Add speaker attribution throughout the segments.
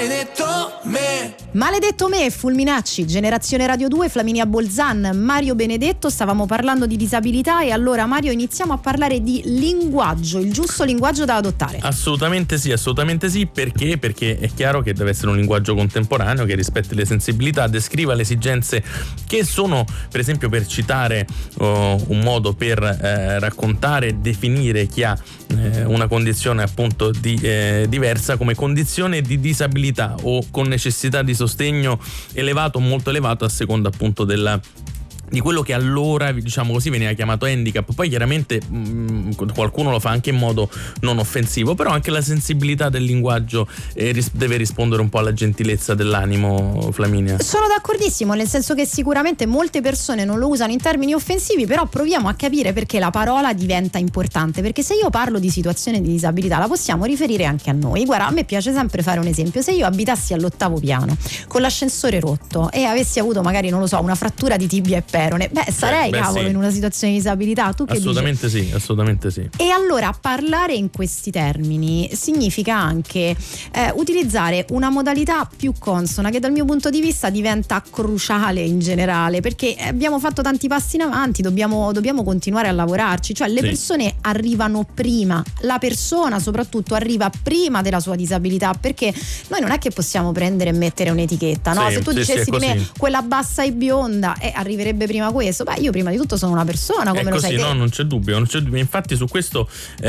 Speaker 1: maledetto me.
Speaker 2: Maledetto me, Fulminacci, Generazione Radio 2, Flaminia Bolzan, Mario Benedetto. Stavamo parlando di disabilità e allora, Mario, iniziamo a parlare di linguaggio, il giusto linguaggio da adottare.
Speaker 3: Assolutamente sì, perché è chiaro che deve essere un linguaggio contemporaneo che rispetti le sensibilità, descriva le esigenze che sono, per esempio, per citare un modo per raccontare, definire chi ha una condizione appunto diversa come condizione di disabilità o con necessità di sostegno elevato o molto elevato a seconda appunto di quello che allora, diciamo così, veniva chiamato handicap. Poi chiaramente qualcuno lo fa anche in modo non offensivo, però anche la sensibilità del linguaggio deve rispondere un po' alla gentilezza dell'animo, Flaminia.
Speaker 2: Sono d'accordissimo, nel senso che sicuramente molte persone non lo usano in termini offensivi, però proviamo a capire perché la parola diventa importante, perché se io parlo di situazione di disabilità la possiamo riferire anche a noi. Guarda, a me piace sempre fare un esempio: se io abitassi all'8° piano con l'ascensore rotto e avessi avuto magari, non lo so, una frattura di tibia e sarei cavolo,
Speaker 3: sì,
Speaker 2: in una situazione di disabilità. Tu che
Speaker 3: assolutamente
Speaker 2: dici?
Speaker 3: Assolutamente sì.
Speaker 2: E allora parlare in questi termini significa anche utilizzare una modalità più consona, che dal mio punto di vista diventa cruciale in generale, perché abbiamo fatto tanti passi in avanti, dobbiamo continuare a lavorarci, cioè le persone arrivano prima, la persona soprattutto arriva prima della sua disabilità, perché noi non è che possiamo prendere e mettere un'etichetta, no? Se tu dicessi di me quella bassa e bionda, arriverebbe prima questo, io prima di tutto sono una persona, come lo sai te.
Speaker 3: No, non c'è dubbio. Infatti su questo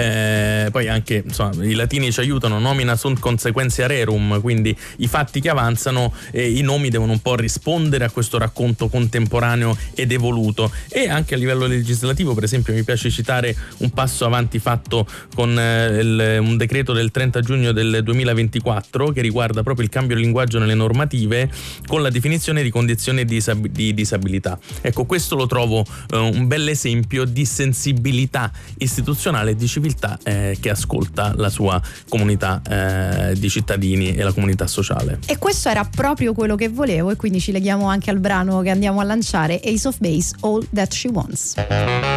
Speaker 3: poi anche, insomma, i latini ci aiutano, nomina sunt consequentia rerum, quindi i fatti che avanzano, i nomi devono un po' rispondere a questo racconto contemporaneo ed evoluto. E anche a livello legislativo, per esempio, mi piace citare un passo avanti fatto con un decreto del 30 giugno del 2024 che riguarda proprio il cambio del linguaggio nelle normative con la definizione di condizione di disabilità. Ecco, questo lo trovo un bel esempio di sensibilità istituzionale e di civiltà che ascolta la sua comunità di cittadini e la comunità sociale.
Speaker 2: E questo era proprio quello che volevo, e quindi ci leghiamo anche al brano che andiamo a lanciare, Ace of Base, All That She Wants.